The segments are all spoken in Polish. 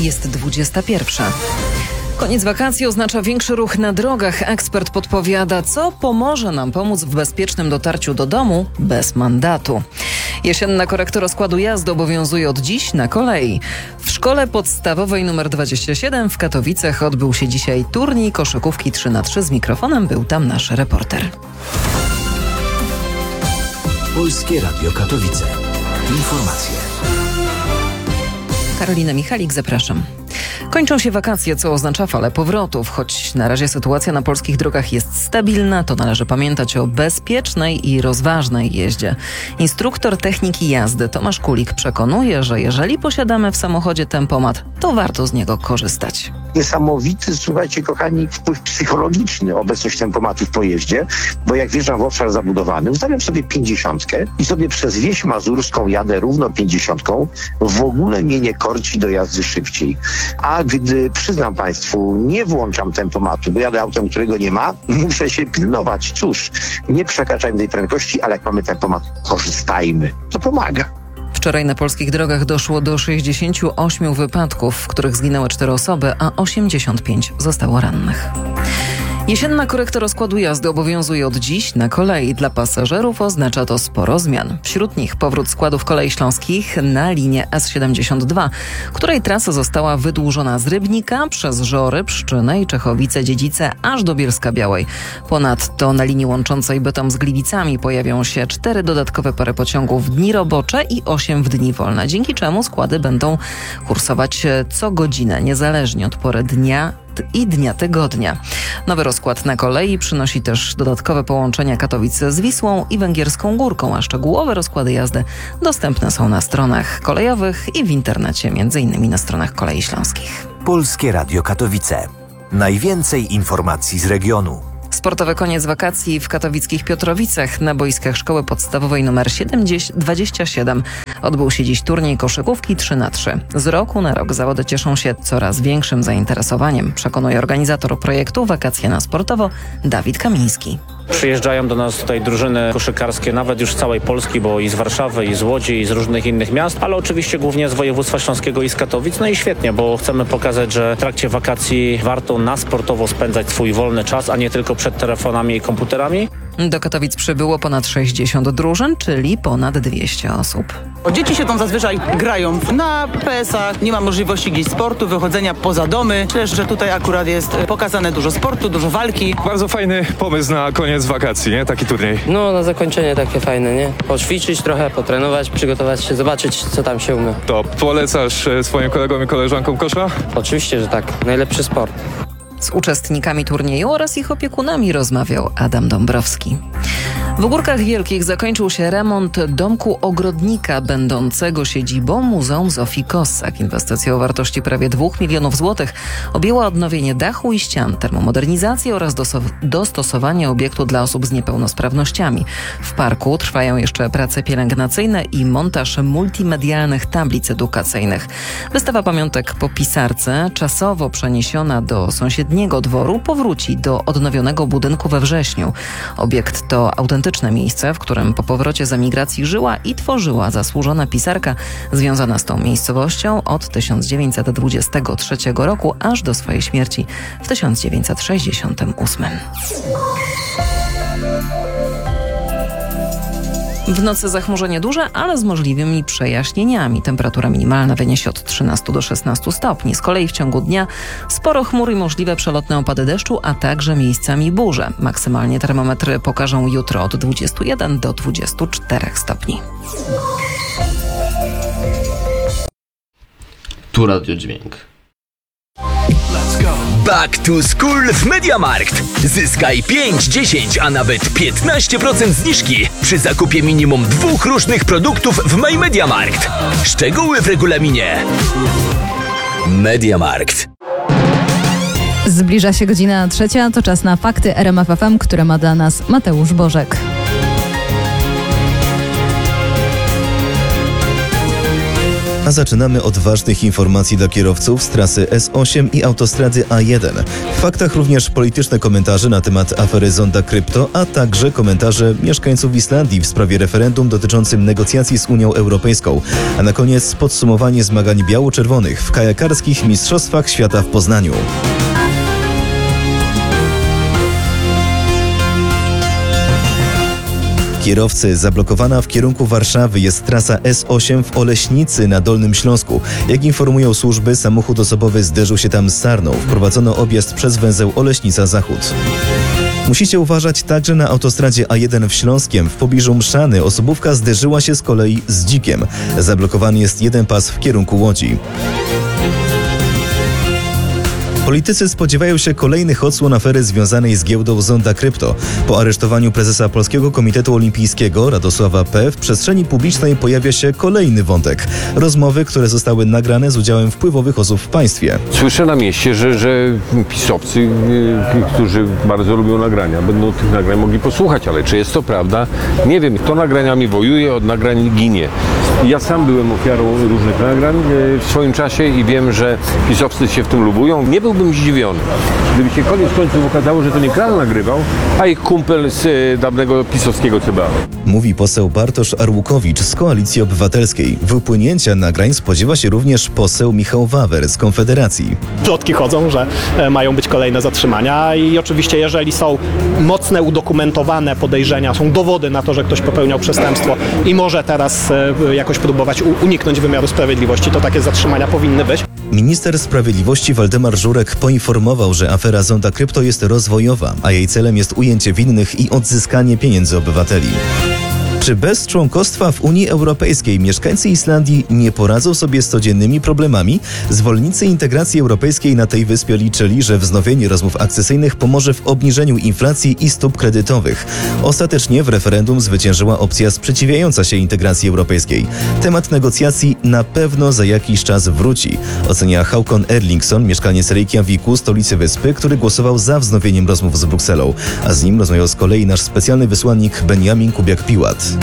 Jest 21. Koniec wakacji oznacza większy ruch na drogach. Ekspert podpowiada, co pomoże nam pomóc w bezpiecznym dotarciu do domu bez mandatu. Jesienna korekta rozkładu jazdy obowiązuje od dziś na kolei. W szkole podstawowej nr 27 w Katowicach odbył się dzisiaj turniej koszykówki 3x3. Z mikrofonem był tam nasz reporter. Polskie Radio Katowice. Informacje. Karolina Michalik, zapraszam. Kończą się wakacje, co oznacza falę powrotów. Choć na razie sytuacja na polskich drogach jest stabilna, to należy pamiętać o bezpiecznej i rozważnej jeździe. Instruktor techniki jazdy Tomasz Kulik przekonuje, że jeżeli posiadamy w samochodzie tempomat, to warto z niego korzystać. Niesamowity, słuchajcie kochani, wpływ psychologiczny obecność tempomatu w pojeździe, bo jak wjeżdżam w obszar zabudowany, ustawiam sobie 50 i sobie przez wieś mazurską jadę równo 50, w ogóle mnie nie korci do jazdy szybciej. A gdy, przyznam Państwu, nie włączam tempomatu, bo jadę autem, którego nie ma, muszę się pilnować. Cóż, nie przekraczajmy tej prędkości, ale jak mamy tempomat, korzystajmy. To pomaga. Wczoraj na polskich drogach doszło do 68 wypadków, w których zginęły 4 osoby, a 85 zostało rannych. Jesienna korekta rozkładu jazdy obowiązuje od dziś na kolei. Dla pasażerów oznacza to sporo zmian. Wśród nich powrót składów kolei śląskich na linię S72, której trasa została wydłużona z Rybnika przez Żory, Pszczynę i Czechowice-Dziedzice aż do Bielska-Białej. Ponadto na linii łączącej Bytom z Gliwicami pojawią się 4 dodatkowe pary pociągów w dni robocze i 8 w dni wolne, dzięki czemu składy będą kursować co godzinę, niezależnie od pory dnia i dnia tygodnia. Nowy rozkład na kolei przynosi też dodatkowe połączenia Katowic z Wisłą i Węgierską Górką, a szczegółowe rozkłady jazdy dostępne są na stronach kolejowych i w internecie, m.in. na stronach Kolei Śląskich. Polskie Radio Katowice. Najwięcej informacji z regionu. Sportowy koniec wakacji w katowickich Piotrowicach. Na boiskach szkoły podstawowej nr 27 odbył się dziś turniej koszykówki 3x3. Z roku na rok zawody cieszą się coraz większym zainteresowaniem, przekonuje organizator projektu Wakacje na sportowo Dawid Kamiński. Przyjeżdżają do nas tutaj drużyny koszykarskie, nawet już z całej Polski, bo i z Warszawy, i z Łodzi, i z różnych innych miast, ale oczywiście głównie z województwa śląskiego i z Katowic. No i świetnie, bo chcemy pokazać, że w trakcie wakacji warto na sportowo spędzać swój wolny czas, a nie tylko przed telefonami i komputerami. Do Katowic przybyło ponad 60 drużyn, czyli ponad 200 osób. Dzieci się tam zazwyczaj grają na PS-ach, nie ma możliwości gdzieś sportu, wychodzenia poza domy. Myślę, że tutaj akurat jest pokazane dużo sportu, dużo walki. Bardzo fajny pomysł na koniec wakacji, nie? Taki turniej. No, na zakończenie takie fajne, nie? Poćwiczyć trochę, potrenować, przygotować się, zobaczyć, co tam się umie. To polecasz swoim kolegom i koleżankom kosza? Oczywiście, że tak. Najlepszy sport. Z uczestnikami turnieju oraz ich opiekunami rozmawiał Adam Dąbrowski. W Górkach Wielkich zakończył się remont domku ogrodnika będącego siedzibą Muzeum Zofii Kossak. Inwestycja o wartości prawie 2 milionów złotych objęła odnowienie dachu i ścian, termomodernizację oraz dostosowanie obiektu dla osób z niepełnosprawnościami. W parku trwają jeszcze prace pielęgnacyjne i montaż multimedialnych tablic edukacyjnych. Wystawa pamiątek po pisarce, czasowo przeniesiona do sąsiedniego dworu, powróci do odnowionego budynku we wrześniu. Obiekt to autentyczne miejsce, w którym po powrocie z emigracji żyła i tworzyła zasłużona pisarka związana z tą miejscowością od 1923 roku aż do swojej śmierci w 1968. W nocy zachmurzenie duże, ale z możliwymi przejaśnieniami. Temperatura minimalna wyniesie od 13 do 16 stopni. Z kolei w ciągu dnia sporo chmur i możliwe przelotne opady deszczu, a także miejscami burze. Maksymalnie termometry pokażą jutro od 21 do 24 stopni. Tu Radio Dźwięk. Back to School w MediaMarkt. Zyskaj 5, 10, a nawet 15% zniżki przy zakupie minimum 2 różnych produktów w MyMediaMarkt. Szczegóły w regulaminie. MediaMarkt. Zbliża się godzina 3, to czas na fakty RMF FM, które ma dla nas Mateusz Bożek. A zaczynamy od ważnych informacji dla kierowców z trasy S8 i autostrady A1. W faktach również polityczne komentarze na temat afery Zonda Krypto, a także komentarze mieszkańców Islandii w sprawie referendum dotyczącym negocjacji z Unią Europejską. A na koniec podsumowanie zmagań biało-czerwonych w kajakarskich Mistrzostwach Świata w Poznaniu. Kierowcy, zablokowana w kierunku Warszawy jest trasa S8 w Oleśnicy na Dolnym Śląsku. Jak informują służby, samochód osobowy zderzył się tam z sarną. Wprowadzono objazd przez węzeł Oleśnica Zachód. Musicie uważać także na autostradzie A1 w Śląskiem. W pobliżu Mszany osobówka zderzyła się z kolei z dzikiem. Zablokowany jest jeden pas w kierunku Łodzi. Politycy spodziewają się kolejnych odsłon afery związanej z giełdą Zonda Krypto. Po aresztowaniu prezesa Polskiego Komitetu Olimpijskiego Radosława P. w przestrzeni publicznej pojawia się kolejny wątek. Rozmowy, które zostały nagrane z udziałem wpływowych osób w państwie. Słyszę na mieście, że pisowcy, którzy bardzo lubią nagrania, będą tych nagrań mogli posłuchać, ale czy jest to prawda? Nie wiem. Kto nagraniami wojuje, od nagrań ginie. Ja sam byłem ofiarą różnych nagrań w swoim czasie i wiem, że pisowcy się w tym lubują. Nie byłbym zdziwiony, gdyby się koniec końców okazało, że to nie Kral nagrywał, a ich kumpel z dawnego pisowskiego CBA. Mówi poseł Bartosz Arłukowicz z Koalicji Obywatelskiej. Wypłynięcia nagrań spodziewa się również poseł Michał Wawer z Konfederacji. Plotki chodzą, że mają być kolejne zatrzymania i oczywiście jeżeli są mocne, udokumentowane podejrzenia, są dowody na to, że ktoś popełniał przestępstwo i może teraz jakoś próbować uniknąć wymiaru sprawiedliwości, to takie zatrzymania powinny być. Minister Sprawiedliwości Waldemar Żurek poinformował, że afera Zonda Krypto jest rozwojowa, a jej celem jest ujęcie winnych i odzyskanie pieniędzy obywateli. Czy bez członkostwa w Unii Europejskiej mieszkańcy Islandii nie poradzą sobie z codziennymi problemami? Zwolennicy integracji europejskiej na tej wyspie liczyli, że wznowienie rozmów akcesyjnych pomoże w obniżeniu inflacji i stóp kredytowych. Ostatecznie w referendum zwyciężyła opcja sprzeciwiająca się integracji europejskiej. Temat negocjacji na pewno za jakiś czas wróci, ocenia Håkon Erlingsson, mieszkaniec Reykjaviku, stolicy wyspy, który głosował za wznowieniem rozmów z Brukselą. A z nim rozmawiał z kolei nasz specjalny wysłannik Benjamin Kubiak-Piłat.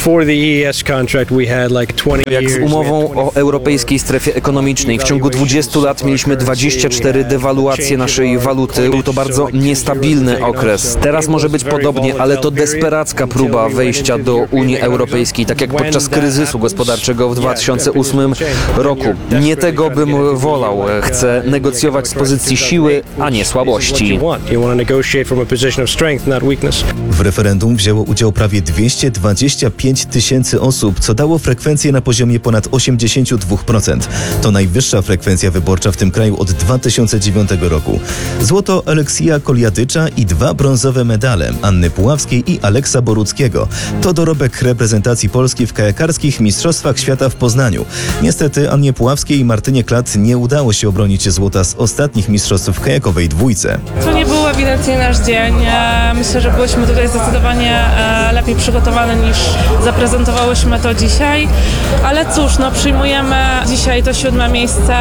Jak z umową o Europejskiej Strefie Ekonomicznej. W ciągu 20 lat mieliśmy 24 dewaluacje naszej waluty. Był to bardzo niestabilny okres. Teraz może być podobnie, ale to desperacka próba wejścia do Unii Europejskiej, tak jak podczas kryzysu gospodarczego w 2008 roku. Nie tego bym wolał. Chcę negocjować z pozycji siły, a nie słabości. W referendum wzięło udział prawie 225 tysięcy osób, co dało frekwencję na poziomie ponad 82%. To najwyższa frekwencja wyborcza w tym kraju od 2009 roku. Złoto Aleksija Koliadycza i 2 brązowe medale Anny Puławskiej i Aleksa Boruckiego. To dorobek reprezentacji Polski w kajakarskich Mistrzostwach Świata w Poznaniu. Niestety Annie Puławskiej i Martynie Klat nie udało się obronić złota z ostatnich mistrzostw w kajakowej dwójce. To nie był ewidentnie nasz dzień. Myślę, że byliśmy tutaj zdecydowanie lepiej przygotowane niż zaprezentowałyśmy to dzisiaj, ale cóż, przyjmujemy dzisiaj to 7. miejsce.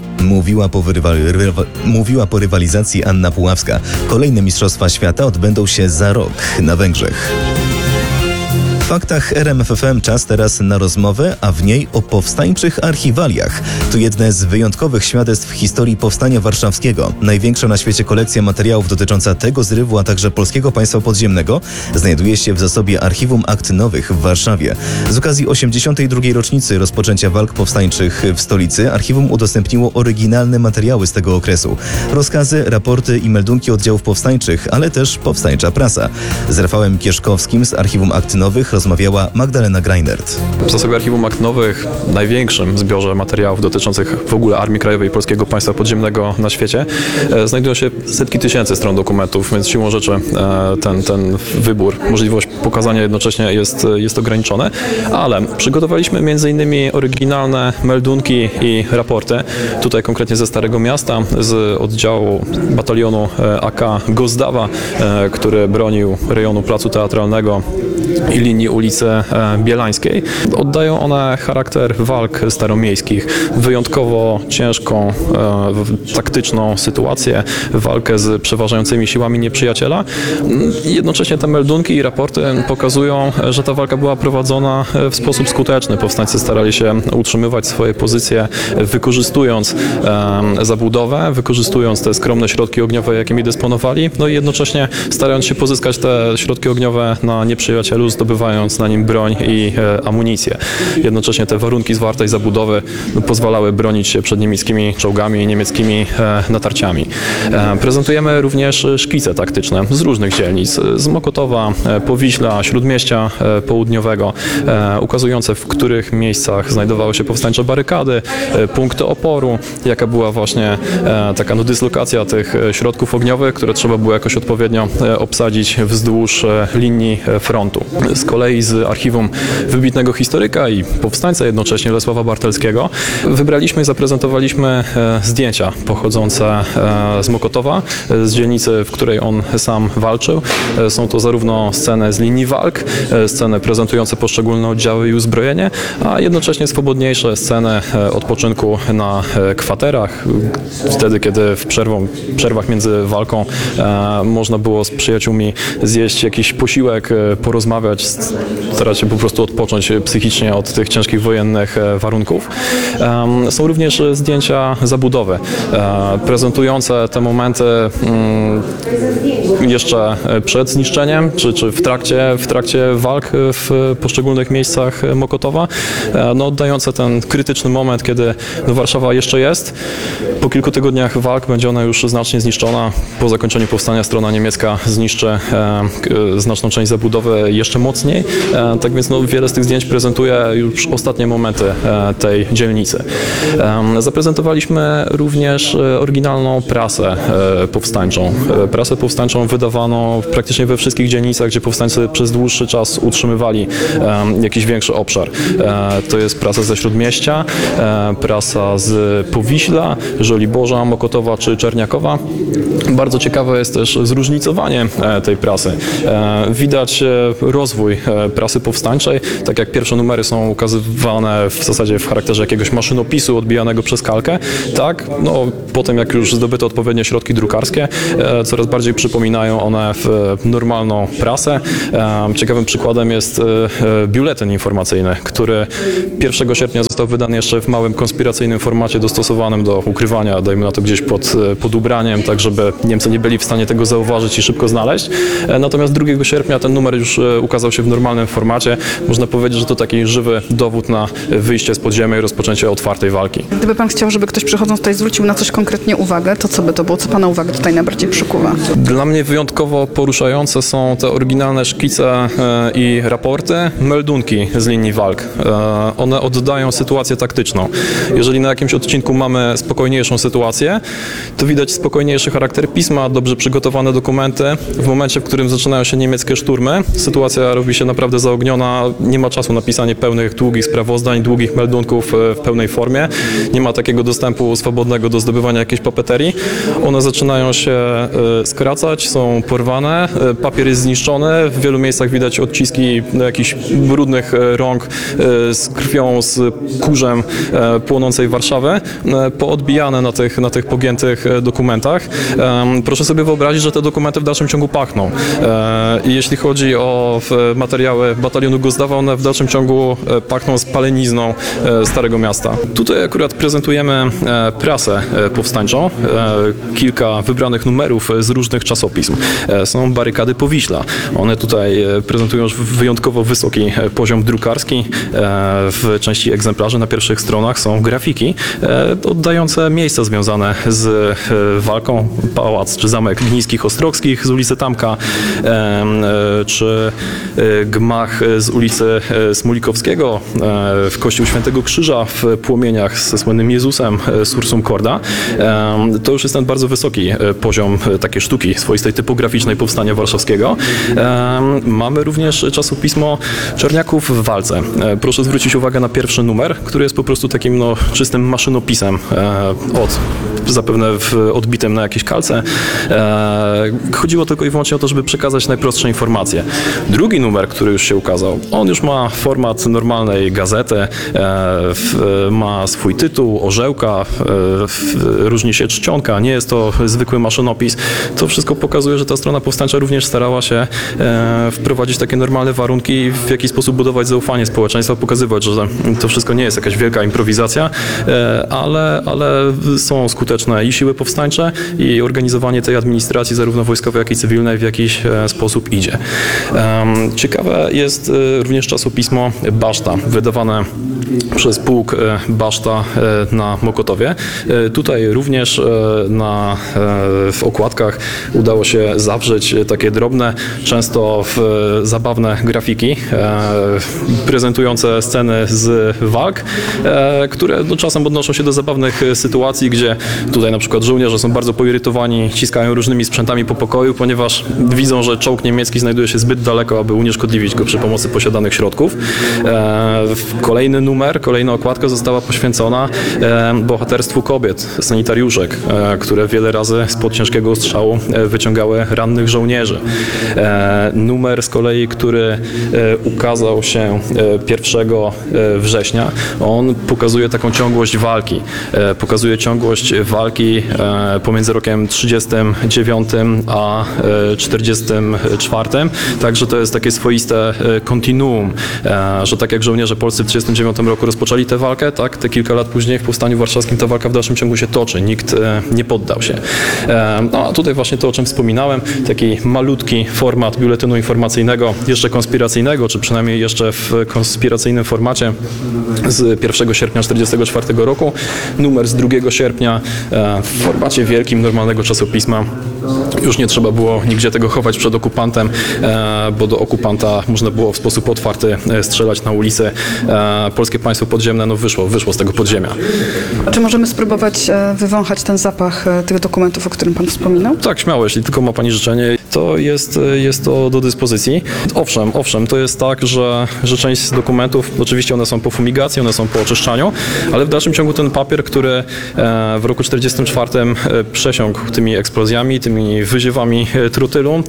Mówiła po rywalizacji Anna Puławska. Kolejne Mistrzostwa Świata odbędą się za rok na Węgrzech. W faktach RMF FM czas teraz na rozmowę, a w niej o powstańczych archiwaliach. To jedne z wyjątkowych świadectw historii Powstania Warszawskiego. Największa na świecie kolekcja materiałów dotycząca tego zrywu, a także polskiego państwa podziemnego znajduje się w zasobie Archiwum Akt Nowych w Warszawie. Z okazji 82. rocznicy rozpoczęcia walk powstańczych w stolicy archiwum udostępniło oryginalne materiały z tego okresu. Rozkazy, raporty i meldunki oddziałów powstańczych, ale też powstańcza prasa. Z Rafałem Kieszkowskim z Archiwum Akt Nowych rozmawiała Magdalena Greinert. W zasobie Archiwum Akt Nowych, największym zbiorze materiałów dotyczących w ogóle Armii Krajowej i polskiego państwa podziemnego na świecie, znajdują się setki tysięcy stron dokumentów, więc siłą rzeczy ten wybór, możliwość pokazania jednocześnie jest ograniczone, ale przygotowaliśmy m.in. oryginalne meldunki i raporty, tutaj konkretnie ze Starego Miasta, z oddziału batalionu AK Gozdawa, który bronił rejonu Placu Teatralnego i linii ulicy Bielańskiej. Oddają one charakter walk staromiejskich, wyjątkowo ciężką, taktyczną sytuację, walkę z przeważającymi siłami nieprzyjaciela. Jednocześnie te meldunki i raporty pokazują, że ta walka była prowadzona w sposób skuteczny. Powstańcy starali się utrzymywać swoje pozycje, wykorzystując zabudowę, wykorzystując te skromne środki ogniowe, jakimi dysponowali, no i jednocześnie starając się pozyskać te środki ogniowe na nieprzyjacielu, zdobywając na nim broń i amunicję. Jednocześnie te warunki zwartej zabudowy pozwalały bronić się przed niemieckimi czołgami i niemieckimi natarciami. Prezentujemy również szkice taktyczne z różnych dzielnic, z Mokotowa, Powiśla, Śródmieścia Południowego, ukazujące, w których miejscach znajdowały się powstańcze barykady, punkty oporu, jaka była właśnie taka dyslokacja tych środków ogniowych, które trzeba było jakoś odpowiednio obsadzić wzdłuż linii frontu. Z kolei z archiwum wybitnego historyka i powstańca jednocześnie Lesława Bartelskiego wybraliśmy i zaprezentowaliśmy zdjęcia pochodzące z Mokotowa, z dzielnicy, w której on sam walczył. Są to zarówno sceny z linii walk, sceny prezentujące poszczególne oddziały i uzbrojenie, a jednocześnie swobodniejsze sceny odpoczynku na kwaterach, wtedy kiedy w przerwach między walką można było z przyjaciółmi zjeść jakiś posiłek, porozmawiać, starać się po prostu odpocząć psychicznie od tych ciężkich wojennych warunków. Są również zdjęcia zabudowy, prezentujące te momenty jeszcze przed zniszczeniem, czy w trakcie walk w poszczególnych miejscach Mokotowa, oddające ten krytyczny moment, kiedy Warszawa jeszcze jest. Po kilku tygodniach walk będzie ona już znacznie zniszczona. Po zakończeniu powstania strona niemiecka zniszczy znaczną część zabudowy jeszcze mocniej. Tak więc wiele z tych zdjęć prezentuje już ostatnie momenty tej dzielnicy. Zaprezentowaliśmy również oryginalną prasę powstańczą. Prasę powstańczą wydawano praktycznie we wszystkich dzielnicach, gdzie powstańcy przez dłuższy czas utrzymywali jakiś większy obszar. To jest prasa ze Śródmieścia, prasa z Powiśla, Żoliborza, Mokotowa czy Czerniakowa. Bardzo ciekawe jest też zróżnicowanie tej prasy. Widać rozwój prasy powstańczej, tak jak pierwsze numery są ukazywane w zasadzie w charakterze jakiegoś maszynopisu odbijanego przez kalkę, tak, potem jak już zdobyto odpowiednie środki drukarskie, coraz bardziej przypominają one normalną prasę. Ciekawym przykładem jest biuletyn informacyjny, który 1 sierpnia został wydany jeszcze w małym konspiracyjnym formacie dostosowanym do ukrywania, dajmy na to gdzieś pod ubraniem, tak żeby Niemcy nie byli w stanie tego zauważyć i szybko znaleźć. Natomiast 2 sierpnia ten numer już ukazał się w normalnym formacie. Można powiedzieć, że to taki żywy dowód na wyjście z podziemia i rozpoczęcie otwartej walki. Gdyby pan chciał, żeby ktoś przychodząc tutaj zwrócił na coś konkretnie uwagę, to co by to było? Co pana uwagę tutaj najbardziej przykuwa? Dla mnie wyjątkowo poruszające są te oryginalne szkice i raporty, meldunki z linii walk. One oddają sytuację taktyczną. Jeżeli na jakimś odcinku mamy spokojniejszą sytuację, to widać spokojniejszy charakter pisma, dobrze przygotowane dokumenty. W momencie, w którym zaczynają się niemieckie szturmy, sytuacja robi się naprawdę zaogniona. Nie ma czasu na pisanie pełnych, długich sprawozdań, długich meldunków w pełnej formie. Nie ma takiego dostępu swobodnego do zdobywania jakiejś papeterii. One zaczynają się skracać, są porwane, papier jest zniszczony. W wielu miejscach widać odciski jakichś brudnych rąk z krwią, z kurzem płonącej Warszawy, poodbijane na tych pogiętych dokumentach. Proszę sobie wyobrazić, że te dokumenty w dalszym ciągu pachną. I jeśli chodzi o materiały batalionu Gozdawa, one w dalszym ciągu pachną spalenizną Starego Miasta. Tutaj akurat prezentujemy prasę powstańczą, kilka wybranych numerów z różnych czasopism. Są barykady Powiśla. One tutaj prezentują już wyjątkowo wysoki poziom drukarski. W części egzemplarzy na pierwszych stronach są grafiki oddające miejsca związane z walką. Pałac czy zamek Gnińskich Ostrowskich z ulicy Tamka, czy gmach z ulicy Smulikowskiego, w kościół Świętego Krzyża w płomieniach ze słynnym Jezusem Sursum Corda. To już jest ten bardzo wysoki poziom takiej sztuki swoistej typograficznej powstania warszawskiego. Mamy również czasopismo Czerniaków w walce. Proszę zwrócić uwagę na pierwszy numer, który jest po prostu takim czystym maszynopisem od zapewne odbitym na jakieś kalce. Chodziło tylko i wyłącznie o to, żeby przekazać najprostsze informacje. Drugi numer, który już się ukazał, on już ma format normalnej gazety, ma swój tytuł, orzełka, różni się czcionka, nie jest to zwykły maszynopis. To wszystko pokazuje, że ta strona powstańcza również starała się wprowadzić takie normalne warunki, w jaki sposób budować zaufanie społeczeństwa, pokazywać, że to wszystko nie jest jakaś wielka improwizacja, ale są skuteczne i siły powstańcze, i organizowanie tej administracji, zarówno wojskowej, jak i cywilnej, w jakiś sposób idzie. Ciekawe jest również czasopismo Baszta, wydawane przez pułk Baszta na Mokotowie. Tutaj również w okładkach udało się zawrzeć takie drobne, często zabawne grafiki prezentujące sceny z walk, które czasem odnoszą się do zabawnych sytuacji, gdzie tutaj na przykład żołnierze są bardzo poirytowani, ciskają różnymi sprzętami po pokoju, ponieważ widzą, że czołg niemiecki znajduje się zbyt daleko, aby unieszkodliwić go przy pomocy posiadanych środków. Kolejna okładka została poświęcona bohaterstwu kobiet, sanitariuszek, które wiele razy spod ciężkiego ostrzału wyciągały rannych żołnierzy. Numer z kolei, który ukazał się 1 września, on pokazuje taką ciągłość walki. Pokazuje ciągłość walki pomiędzy rokiem 39 a 44. Także to jest takie swoiste kontinuum, że tak jak żołnierze polscy w 1939 roku rozpoczęli tę walkę, tak, te kilka lat później w Powstaniu Warszawskim ta walka w dalszym ciągu się toczy. Nikt nie poddał się. No a tutaj właśnie to, o czym wspominałem, taki malutki format biuletynu informacyjnego, jeszcze konspiracyjnego, czy przynajmniej jeszcze w konspiracyjnym formacie z 1 sierpnia 1944 roku. Numer z 2 sierpnia w formacie wielkim, normalnego czasopisma. Już nie trzeba było nigdzie tego chować przed okupantem, bo do okupanta można było w sposób otwarty strzelać na ulicy. Polskie państwo podziemne wyszło z tego podziemia. A czy możemy spróbować wywąchać ten zapach tych dokumentów, o którym pan wspominał? Tak, śmiało, jeśli tylko ma pani życzenie, to jest to do dyspozycji. Owszem, to jest tak, że część z dokumentów, oczywiście one są po fumigacji, one są po oczyszczaniu, ale w dalszym ciągu ten papier, który w roku 1944 przesiąkł tymi eksplozjami, tymi wyziewami trotylu,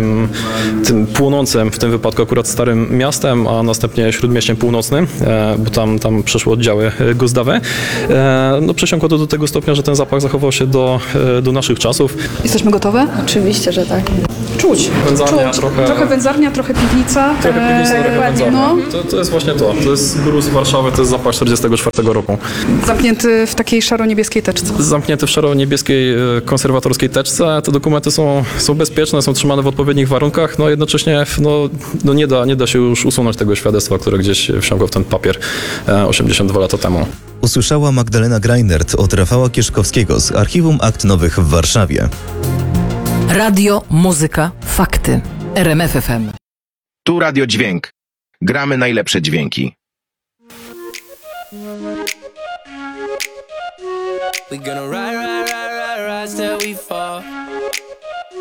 tym płonącym w tym wypadku akurat Starym Miastem, a następnie Śródmieściem Północnym, bo tam przeszły oddziały gozdawe, przesiąkło to do tego stopnia, że ten zapach zachował się do naszych czasów. Jesteśmy gotowe? Oczywiście, że tak. Czuć. Wędzarnia, trochę wędzarnia, trochę piwnica. No. To jest właśnie to. To jest gruz Warszawy, to jest zapach 1944 roku. Zamknięty w takiej szaro-niebieskiej teczce. Zamknięty w szaro-niebieskiej konserwatorskiej teczce. Te dokumenty są bezpieczne, są trzymane w odpowiednich warunkach, jednocześnie nie da się już usunąć tego świadectwa, które gdzieś wsiąkło w ten papier 82 lata temu. Usłyszała Magdalena Greinert od Rafała Kieszkowskiego z Archiwum Akt Nowych w Warszawie. Radio, muzyka, fakty. RMF FM. Tu Radio Dźwięk. Gramy najlepsze dźwięki. We gonna ride till we fall.